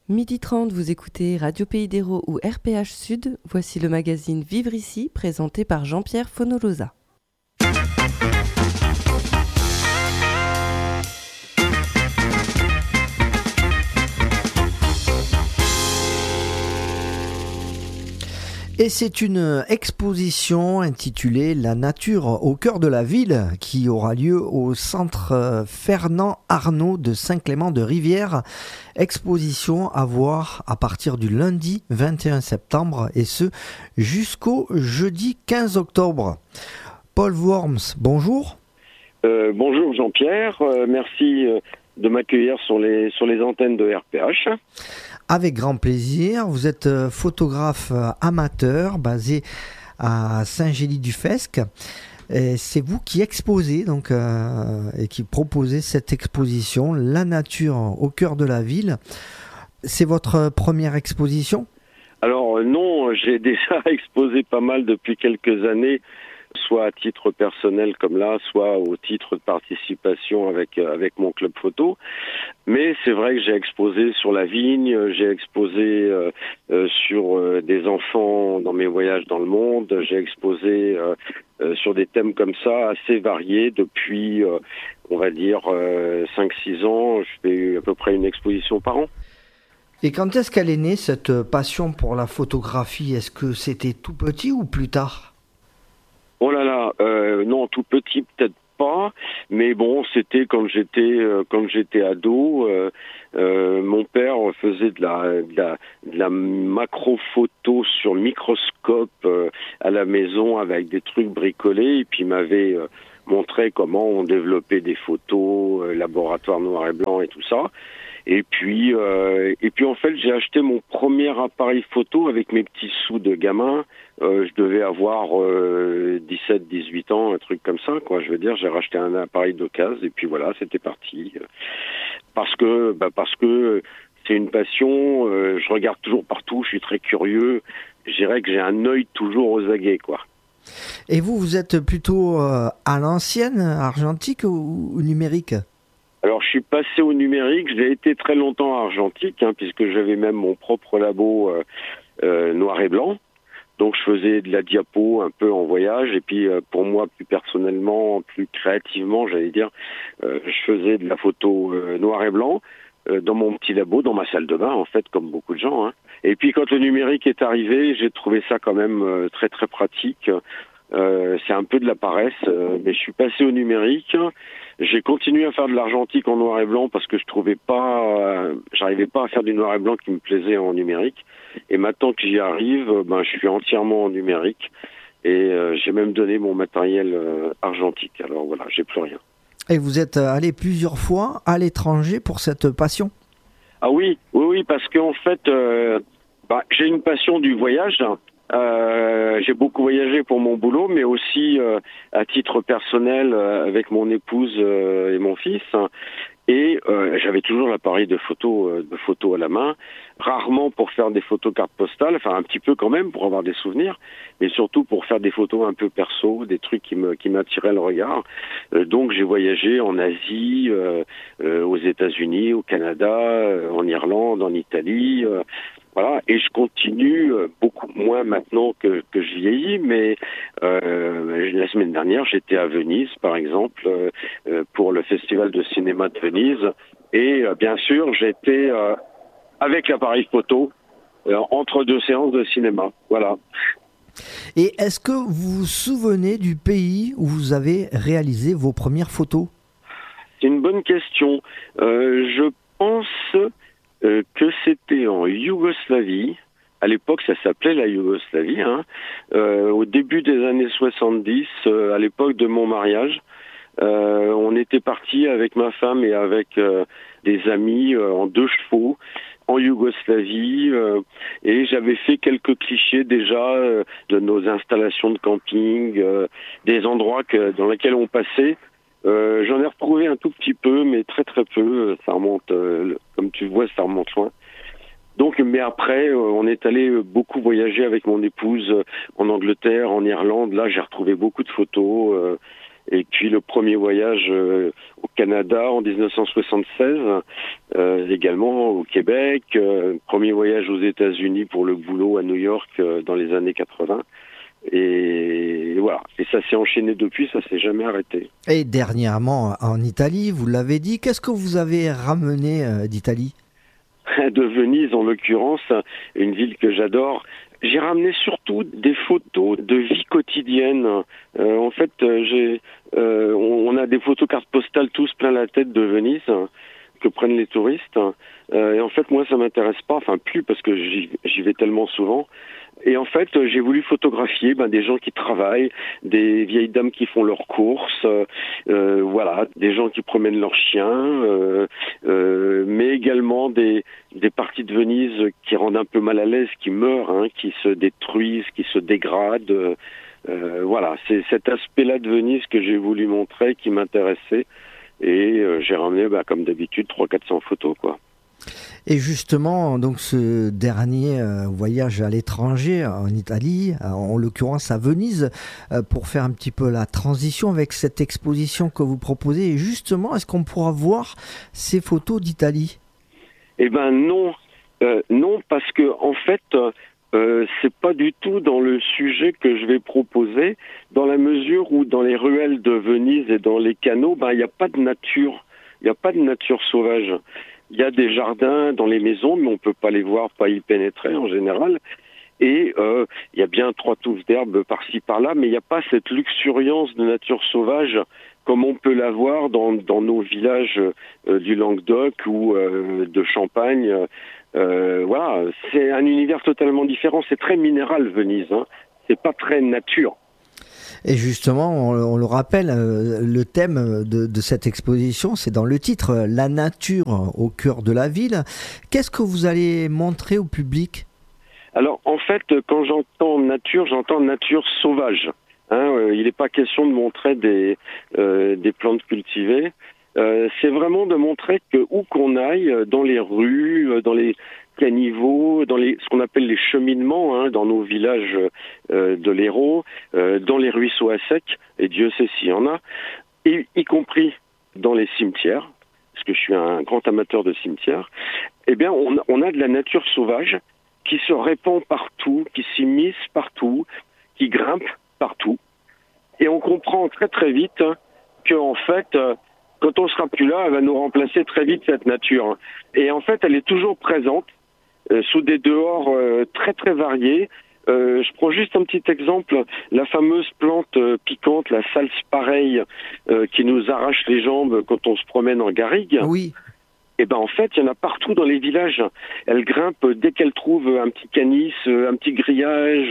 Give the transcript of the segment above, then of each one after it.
12h30, vous écoutez Radio Pays d'Hérault ou RPH Sud. Voici le magazine Vivre ici, présenté par Jean-Pierre Fonolosa. Et c'est une exposition intitulée La nature au cœur de la ville qui aura lieu au centre Fernand Arnault de Saint-Clément-de-Rivière. Exposition à voir à partir du lundi 21 septembre et ce jusqu'au jeudi 15 octobre. Paul Worms, bonjour. Bonjour Jean-Pierre, merci de m'accueillir sur les antennes de RPH. Avec grand plaisir. Vous êtes photographe amateur basé à Saint-Gély-du-Fesque. Et c'est vous qui exposez donc, et qui proposez cette exposition, La nature au cœur de la ville. C'est votre première exposition ? Alors non, j'ai déjà exposé pas mal depuis quelques années, soit à titre personnel comme là, soit au titre de participation avec mon club photo. Mais c'est vrai que j'ai exposé sur la vigne, j'ai exposé sur des enfants dans mes voyages dans le monde, j'ai exposé sur des thèmes comme ça assez variés depuis, on va dire, 5-6 ans. Je fais à peu près une exposition par an. Et quand est-ce qu'elle est née, cette passion pour la photographie ? Est-ce que c'était tout petit ou plus tard ? Oh là là, non, tout petit peut-être pas, mais bon, c'était quand j'étais ado. Mon père faisait de la macro-photo sur microscope à la maison avec des trucs bricolés, et puis il m'avait montré comment on développait des photos, laboratoire noir et blanc et tout ça. Et puis en fait, j'ai acheté mon premier appareil photo avec mes petits sous de gamin. Je devais avoir 17-18 ans, un truc comme ça, quoi. Je veux dire, j'ai racheté un appareil d'occasion et puis voilà, c'était parti. Parce que c'est une passion. Je regarde toujours partout. Je suis très curieux. Je dirais que j'ai un œil toujours aux aguets, quoi. Et vous êtes plutôt à l'ancienne, argentique ou numérique ? Alors, je suis passé au numérique. J'ai été très longtemps argentique, puisque j'avais même mon propre labo noir et blanc. Donc, je faisais de la diapo un peu en voyage. Et puis, pour moi, plus personnellement, plus créativement, j'allais dire, je faisais de la photo noir et blanc dans mon petit labo, dans ma salle de bain, en fait, comme beaucoup de gens. Et puis, quand le numérique est arrivé, j'ai trouvé ça quand même très, très pratique. C'est un peu de la paresse, mais je suis passé au numérique. J'ai continué à faire de l'argentique en noir et blanc parce que j'arrivais pas à faire du noir et blanc qui me plaisait en numérique. Et maintenant que j'y arrive, je suis entièrement en numérique et j'ai même donné mon matériel argentique. Alors voilà, j'ai plus rien. Et vous êtes allé plusieurs fois à l'étranger pour cette passion ? Ah oui, parce qu'en fait, j'ai une passion du voyage. J'ai beaucoup voyagé pour mon boulot, mais aussi à titre personnel avec mon épouse et mon fils. Et j'avais toujours l'appareil de photo à la main, rarement pour faire des photos cartes postales, enfin un petit peu quand même pour avoir des souvenirs, mais surtout pour faire des photos un peu perso, des trucs qui m'attiraient le regard. Donc j'ai voyagé en Asie, aux États-Unis, au Canada, en Irlande, en Italie. Voilà, et je continue beaucoup moins maintenant que je vieillis, mais la semaine dernière, j'étais à Venise, par exemple, pour le Festival de cinéma de Venise, et bien sûr, j'étais avec l'appareil photo entre deux séances de cinéma. Voilà. Et est-ce que vous vous souvenez du pays où vous avez réalisé vos premières photos ? C'est une bonne question. Je pense que c'était en Yougoslavie. À l'époque, ça s'appelait la Yougoslavie. Au début des années 70, à l'époque de mon mariage, on était partis avec ma femme et avec des amis en 2 chevaux en Yougoslavie, et j'avais fait quelques clichés déjà de nos installations de camping, des endroits dans lesquels on passait. J'en ai retrouvé un tout petit peu, mais très très peu. Ça remonte, comme tu vois, ça remonte loin. Donc, mais après, on est allé beaucoup voyager avec mon épouse en Angleterre, en Irlande. Là, j'ai retrouvé beaucoup de photos. Et puis le premier voyage au Canada en 1976, également au Québec, premier voyage aux États-Unis pour le boulot à New York dans les années 80. Et voilà. Et ça s'est enchaîné depuis, ça s'est jamais arrêté. Et dernièrement en Italie, vous l'avez dit, qu'est-ce que vous avez ramené d'Italie ? De Venise en l'occurrence, une ville que j'adore. J'ai ramené surtout des photos de vie quotidienne. En fait, on a des photos cartes postales tous plein la tête de Venise que prennent les touristes. Et en fait, moi, ça m'intéresse pas, enfin plus parce que j'y vais tellement souvent. Et en fait, j'ai voulu photographier des gens qui travaillent, des vieilles dames qui font leurs courses, voilà, des gens qui promènent leurs chiens, mais également des parties de Venise qui rendent un peu mal à l'aise, qui meurent, qui se détruisent, qui se dégradent. Voilà, c'est cet aspect-là de Venise que j'ai voulu montrer, qui m'intéressait, et j'ai ramené, comme d'habitude, 300-400 photos, quoi. Et justement, donc ce dernier voyage à l'étranger, en Italie, en l'occurrence à Venise, pour faire un petit peu la transition avec cette exposition que vous proposez. Et justement, est-ce qu'on pourra voir ces photos d'Italie ? Eh ben non, non, parce que en fait, c'est pas du tout dans le sujet que je vais proposer, dans la mesure où dans les ruelles de Venise et dans les canaux, il n'y a pas de nature, il n'y a pas de nature sauvage. Il y a des jardins dans les maisons, mais on peut pas les voir, pas y pénétrer en général. Et il y a bien 3 touffes d'herbe par-ci par-là, mais il n'y a pas cette luxuriance de nature sauvage comme on peut la voir dans nos villages du Languedoc ou de Champagne. Voilà, c'est un univers totalement différent. C'est très minéral, Venise. C'est pas très nature. Et justement, on le rappelle, le thème de cette exposition, c'est dans le titre, la nature au cœur de la ville. Qu'est-ce que vous allez montrer au public ? Alors, en fait, quand j'entends nature sauvage. Il n'est pas question de montrer des plantes cultivées. C'est vraiment de montrer que où qu'on aille, dans les rues, dans les caniveaux, dans ce qu'on appelle les cheminements, dans nos villages de l'Hérault, dans les ruisseaux à sec, et Dieu sait s'il y en a, et y compris dans les cimetières, parce que je suis un grand amateur de cimetières, eh bien on a de la nature sauvage qui se répand partout, qui s'immisce partout, qui grimpe partout, et on comprend très très vite qu'en fait, quand on sera plus là, elle va nous remplacer très vite, cette nature. Et en fait, elle est toujours présente, sous des dehors très très variés. Je prends juste un petit exemple, la fameuse plante piquante, la salse-pareille, qui nous arrache les jambes quand on se promène en garrigue. Oui. Et en fait, il y en a partout dans les villages. Elle grimpe dès qu'elle trouve un petit canis, un petit grillage,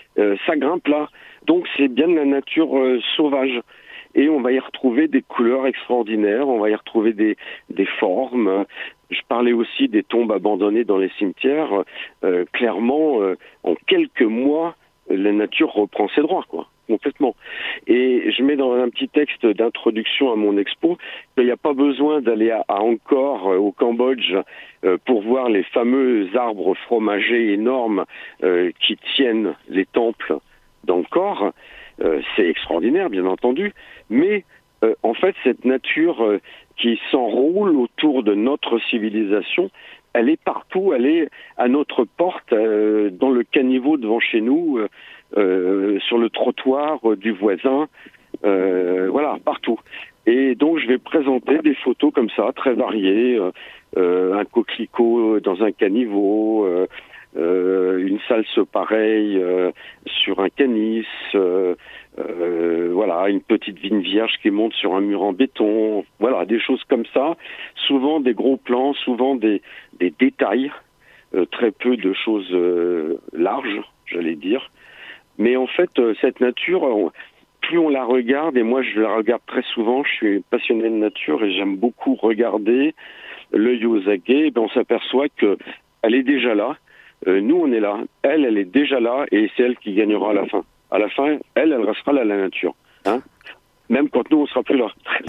ça grimpe là. Donc c'est bien de la nature sauvage. Et on va y retrouver des couleurs extraordinaires, on va y retrouver des formes. Je parlais aussi des tombes abandonnées dans les cimetières. Clairement, en quelques mois, la nature reprend ses droits, quoi, complètement. Et je mets dans un petit texte d'introduction à mon expo qu'il n'y a pas besoin d'aller à Angkor, au Cambodge, pour voir les fameux arbres fromagers énormes qui tiennent les temples d'Angkor. C'est extraordinaire, bien entendu, mais en fait, cette nature qui s'enroule autour de notre civilisation, elle est partout, elle est à notre porte, dans le caniveau devant chez nous, sur le trottoir du voisin, voilà, partout. Et donc, je vais présenter des photos comme ça, très variées, un coquelicot dans un caniveau, une salse pareille sur un canis, voilà, une petite vigne vierge qui monte sur un mur en béton, voilà, des choses comme ça, souvent des gros plans, souvent des détails, très peu de choses larges, j'allais dire. Mais en fait, cette nature, plus on la regarde, et moi je la regarde très souvent, je suis passionné de nature et j'aime beaucoup regarder, l'œil aux aguets, on s'aperçoit qu'elle est déjà là. Nous, on est là. Elle est déjà là et c'est elle qui gagnera à la fin. À la fin, elle restera là, la nature. Même quand nous, on sera plus là.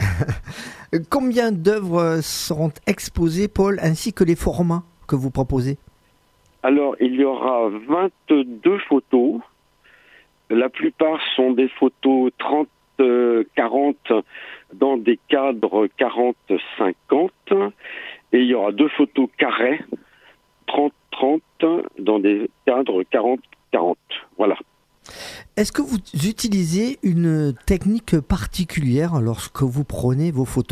Combien d'œuvres seront exposées, Paul, ainsi que les formats que vous proposez ? Alors, il y aura 22 photos. La plupart sont des photos 30 40 dans des cadres 40-50 et il y aura 2 photos carrées 30-30 dans des cadres 40-40. Voilà. Est-ce que vous utilisez une technique particulière lorsque vous prenez vos photos ?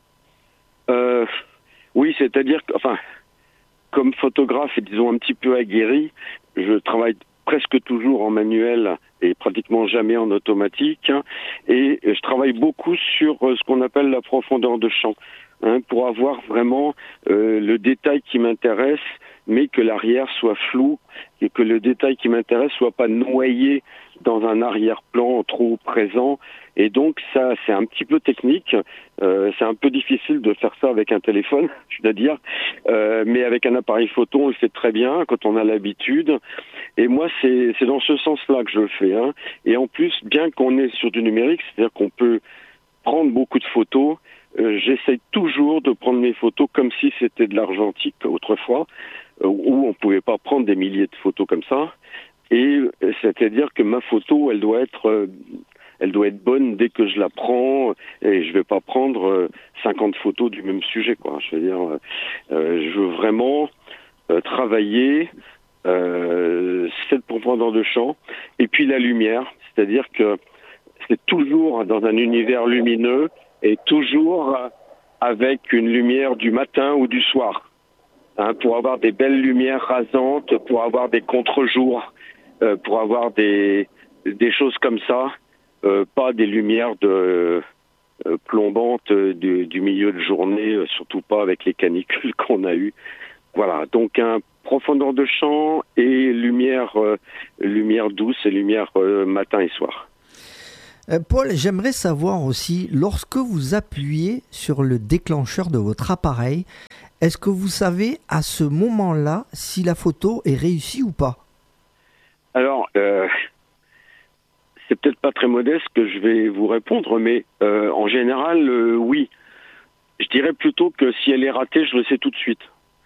Oui, c'est-à-dire que, comme photographe et disons un petit peu aguerri, je travaille presque toujours en manuel et pratiquement jamais en automatique. Et je travaille beaucoup sur ce qu'on appelle la profondeur de champ, pour avoir vraiment le détail qui m'intéresse, mais que l'arrière soit flou et que le détail qui m'intéresse soit pas noyé dans un arrière-plan trop présent. Et donc ça, c'est un petit peu technique. C'est un peu difficile de faire ça avec un téléphone, je dois dire. Mais avec un appareil photo, on le fait très bien quand on a l'habitude. Et moi, c'est dans ce sens-là que je le fais. Et en plus, bien qu'on est sur du numérique, c'est-à-dire qu'on peut prendre beaucoup de photos, j'essaye toujours de prendre mes photos comme si c'était de l'argentique autrefois, où on pouvait pas prendre des milliers de photos comme ça. Et c'est-à-dire que ma photo, elle doit être bonne dès que je la prends, et je vais pas prendre 50 photos du même sujet, quoi. Je veux dire, je veux vraiment travailler cette profondeur de champ, et puis la lumière, c'est-à-dire que c'est toujours dans un univers lumineux et toujours avec une lumière du matin ou du soir, pour avoir des belles lumières rasantes, pour avoir des contre-jours, pour avoir des choses comme ça, pas des lumières plombantes du milieu de journée, surtout pas avec les canicules qu'on a eues. Voilà, donc profondeur de champ et lumière douce et lumière matin et soir. Paul, j'aimerais savoir aussi, lorsque vous appuyez sur le déclencheur de votre appareil, est-ce que vous savez à ce moment-là si la photo est réussie ou pas ? Alors, c'est peut-être pas très modeste que je vais vous répondre, mais en général, oui. Je dirais plutôt que si elle est ratée, je le sais tout de suite.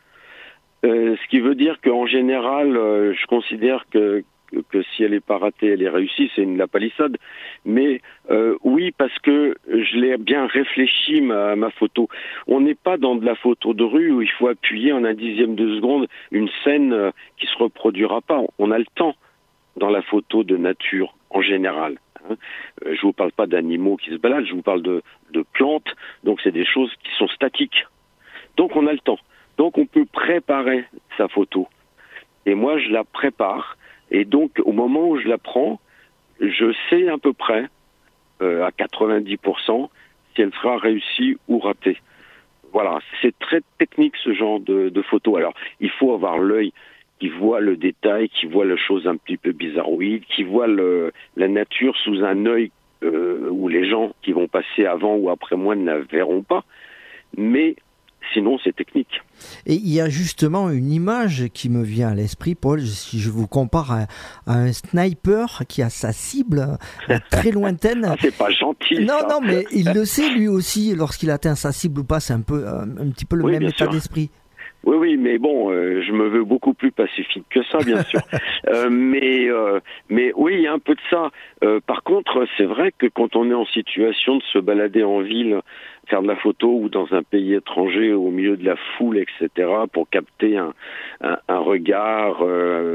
Ce qui veut dire qu'en général, je considère que si elle n'est pas ratée, elle est réussie, c'est la palissade. Mais oui, parce que je l'ai bien réfléchi, ma photo. On n'est pas dans de la photo de rue où il faut appuyer en un dixième de seconde une scène qui se reproduira pas. On a le temps dans la photo de nature, en général. Je vous parle pas d'animaux qui se baladent, je vous parle de plantes. Donc c'est des choses qui sont statiques. Donc on a le temps. Donc on peut préparer sa photo. Et moi, je la prépare. Et donc, au moment où je la prends, je sais à peu près, à 90%, si elle sera réussie ou ratée. Voilà, c'est très technique ce genre de photo. Alors, il faut avoir l'œil qui voit le détail, qui voit les choses un petit peu bizarroïdes, qui voit la nature sous un œil où les gens qui vont passer avant ou après moi ne la verront pas. Mais sinon, c'est technique. Et il y a justement une image qui me vient à l'esprit, Paul, si je vous compare à un sniper qui a sa cible très lointaine. C'est pas gentil. Non, ça. Non, mais il le sait lui aussi, lorsqu'il atteint sa cible ou pas, c'est un petit peu le même état d'esprit. Oui, mais bon, je me veux beaucoup plus pacifique que ça, bien sûr. Mais oui, il y a un peu de ça. Par contre, c'est vrai que quand on est en situation de se balader en ville, faire de la photo ou dans un pays étranger au milieu de la foule, etc., pour capter un regard,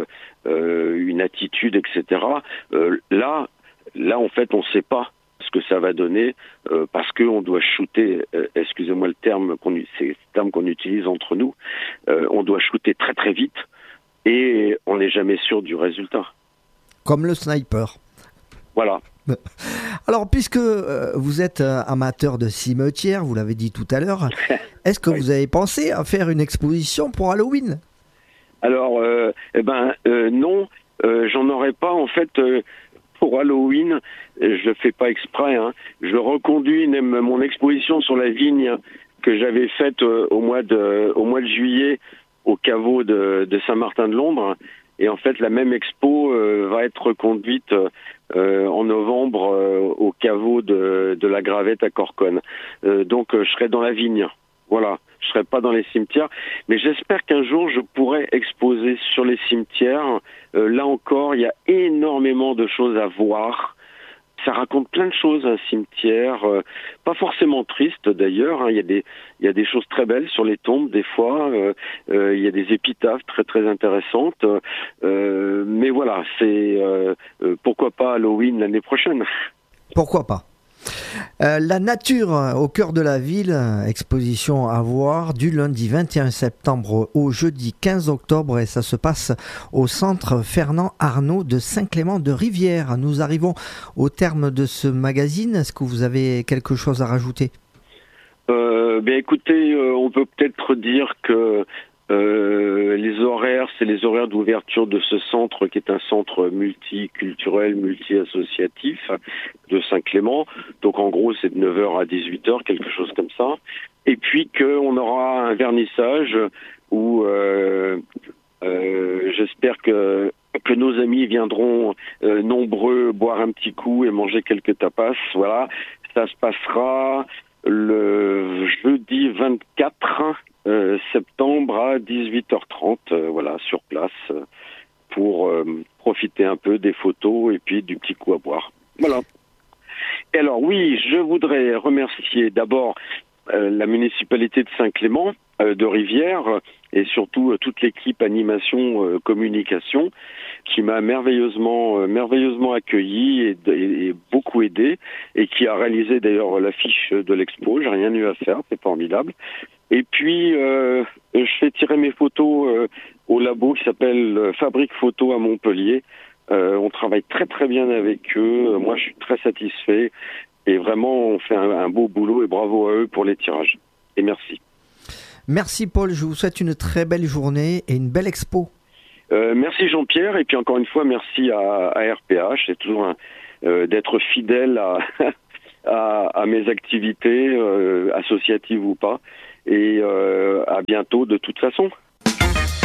une attitude, etc., là, en fait, on ne sait pas ce que ça va donner parce qu'on doit shooter, excusez-moi le terme c'est le terme qu'on utilise entre nous, on doit shooter très très vite et on n'est jamais sûr du résultat. Comme le sniper. Voilà. Alors, puisque vous êtes amateur de cimetière, vous l'avez dit tout à l'heure, est-ce que vous avez pensé à faire une exposition pour Halloween ? Alors, non, j'en aurais pas en fait. Pour Halloween, je le fais pas exprès. Je reconduis mon exposition sur la vigne que j'avais faite au mois de juillet au caveau de Saint-Martin-de-Londres. Et en fait, la même expo va être reconduite en novembre au caveau de la Gravette à Corconne. Donc, je serai dans la vigne. Voilà. Je serai pas dans les cimetières, mais j'espère qu'un jour je pourrai exposer sur les cimetières. Là encore, il y a énormément de choses à voir. ça raconte plein de choses, un cimetière, pas forcément triste d'ailleurs, hein. Il y a des choses très belles sur les tombes des fois, il y a des épitaphes très très intéressantes, mais voilà, c'est pourquoi pas Halloween l'année prochaine. Pourquoi pas? La nature au cœur de la ville, exposition à voir du lundi 21 septembre au jeudi 15 octobre et ça se passe au centre Fernand Arnault de Saint-Clément-de-Rivière. Nous arrivons au terme de ce magazine. Est-ce que vous avez quelque chose à rajouter? Écoutez, on peut peut-être dire que les horaires, c'est les horaires d'ouverture de ce centre qui est un centre multiculturel, multi-associatif de Saint-Clément. Donc en gros, c'est de 9h à 18h, quelque chose comme ça. Et puis qu'on aura un vernissage où j'espère que nos amis viendront nombreux boire un petit coup et manger quelques tapas. Voilà, ça se passera le jeudi 24 septembre à 18h30, voilà, sur place, pour profiter un peu des photos et puis du petit coup à boire. Voilà. Et alors oui, je voudrais remercier d'abord la municipalité de Saint-Clément de Rivière et surtout toute l'équipe animation communication qui m'a merveilleusement accueilli et beaucoup aidé et qui a réalisé d'ailleurs l'affiche de l'expo. J'ai rien eu à faire, c'est formidable. Et puis je fais tirer mes photos au labo qui s'appelle Fabrique Photo à Montpellier. On travaille très très bien avec eux. Moi je suis très satisfait et vraiment on fait un beau boulot et bravo à eux pour les tirages. Et merci. Merci Paul, je vous souhaite une très belle journée et une belle expo. Merci Jean-Pierre et puis encore une fois merci à RPH. C'est toujours d'être fidèle à mes activités associatives ou pas et à bientôt de toute façon.